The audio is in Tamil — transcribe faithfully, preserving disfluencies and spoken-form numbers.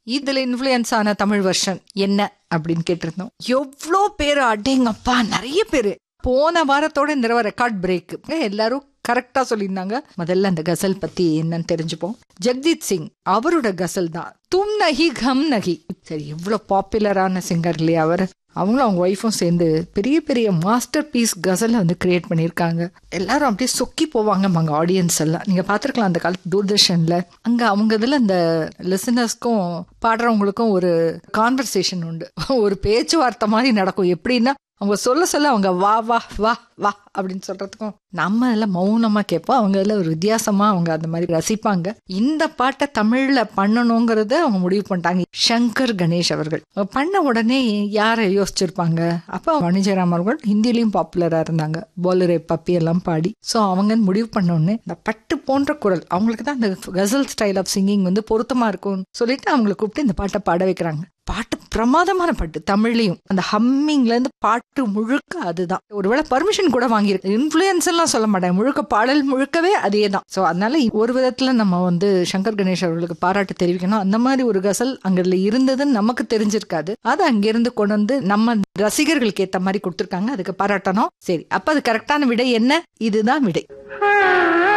இதுல இன்ஃப்ளூயன்ஸ் ஆன தமிழ் வெர்ஷன் என்ன அப்படின்னு கேட்டிருந்தோம். எவ்வளோ பேரு, அடேங்கப்பா நிறைய பேரு. போன வாரத்தோட இந்த தடவை ரெக்கார்ட் பிரேக். எல்லாரும் கரெக்டா சொல்லியிருந்தாங்க. முதல்ல அந்த கசல் பத்தி என்னன்னு தெரிஞ்சுப்போம். ஜெகதீத் சிங் அவரோட கசல் தான் தும் நகி கம் நகி. சரி, இவ்வளவு பாப்புலரான சிங்கர் இல்லையா அவர். அவங்களும் அவங்க ஒய்ஃபும் சேர்ந்து பெரிய பெரிய மாஸ்டர் பீஸ் கசலை வந்து கிரியேட் பண்ணியிருக்காங்க. எல்லாரும் அப்படியே சொக்கி போவாங்க அங்க ஆடியன்ஸ் எல்லாம். நீங்க பாத்துருக்கலாம் அந்த காலத்து தூர்தர்ஷன்ல. அங்க அவங்க இதுல இந்த லிசனர்ஸ்க்கும் பாடுறவங்களுக்கும் ஒரு கான்வர்சேஷன் உண்டு, ஒரு பேச்சுவார்த்தை மாதிரி நடக்கும். எப்படின்னா அவங்க சொல்ல சொல்ல அவங்க வா வா வா வா அப்படின்னு சொல்றதுக்கும் நம்ம எல்லாம் மௌனமா கேட்போம். அவங்க எல்லாம் ஒரு வித்தியாசமா அவங்க அந்த மாதிரி ரசிப்பாங்க. இந்த பாட்டை தமிழ்ல பண்ணணுங்கிறத அவங்க முடிவு பண்ணிட்டாங்க. சங்கர் கணேஷ் அவர்கள் பண்ண உடனே யாரை யோசிச்சிருப்பாங்க? அப்ப வணிஜராம் அவர்கள் ஹிந்திலையும் பாப்புலரா இருந்தாங்க, போலரே பப்பி எல்லாம் பாடி. ஸோ அவங்க முடிவு பண்ணோன்னு இந்த பட்டு போன்ற குரல் அவங்களுக்கு தான் அந்த கசல் ஸ்டைல் ஆஃப் சிங்கிங் வந்து பொருத்தமா இருக்கும்னு சொல்லிட்டு அவங்களை கூப்பிட்டு இந்த பாட்டை பாட வைக்கிறாங்க. பாட்டு பிரமாதமான பாட்டு, தமிழ்லையும் அந்த ஹம்மிங்ல இருந்து பாட்டு முழுக்க அதுதான். ஒருவேளை பர்மிஷன் கூட வாங்கியிருக்கு. இன்ஃப்ளூயன்ஸ் எல்லாம் சொல்ல மாட்டேன், முழுக்க பாடல் முழுக்கவே அதே தான். ஸோ அதனால ஒரு விதத்துல நம்ம வந்து சங்கர் கணேஷ் அவர்களுக்கு பாராட்டு தெரிவிக்கணும். அந்த மாதிரி ஒரு கசல் அங்கல இருந்ததுன்னு நமக்கு தெரிஞ்சிருக்காது. அதை அங்கிருந்து கொண்டு வந்து நம்ம ரசிகர்களுக்கு ஏற்ற மாதிரி கொடுத்துருக்காங்க. அதுக்கு பாராட்டணும். சரி, அப்ப அது கரெக்டான விடை என்ன? இதுதான் விடை.